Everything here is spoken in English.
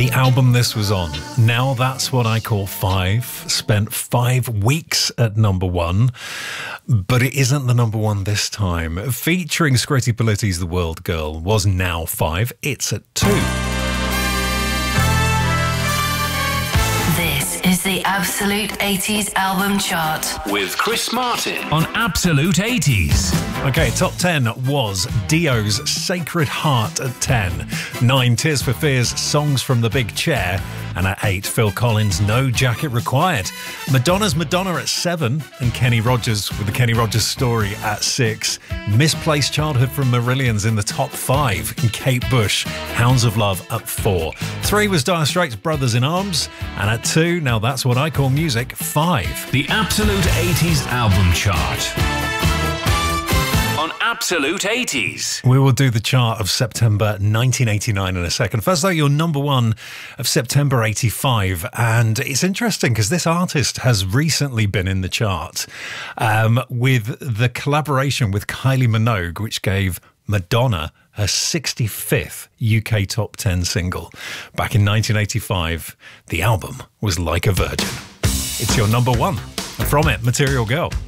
The album this was on, Now That's What I Call Five, spent 5 weeks at number 1, but it isn't the number 1 this time. Featuring Scritti Politti's The World Girl was now 5, it's at 2. This is the Absolute 80s album chart with Chris Martin on Absolute 80s. Okay, top 10 was Dio's Sacred Heart at 10. 9, Tears for Fears, Songs from the Big Chair. And at 8, Phil Collins, No Jacket Required. Madonna's Madonna at 7. And Kenny Rogers with the Kenny Rogers Story at 6. Misplaced Childhood from Marillion's in the top 5. And Kate Bush, Hounds of Love at 4. 3 was Dire Straits' Brothers in Arms. And at 2, Now That's What I Call Music, 5. The Absolute 80s album chart on Absolute 80s. We will do the chart of September 1989 in a second. First, though, your number 1 of September 85. And it's interesting because this artist has recently been in the chart with the collaboration with Kylie Minogue, which gave Madonna her 65th UK top 10 single. Back in 1985, the album was Like a Virgin. It's your number 1. And from it, Material Girl.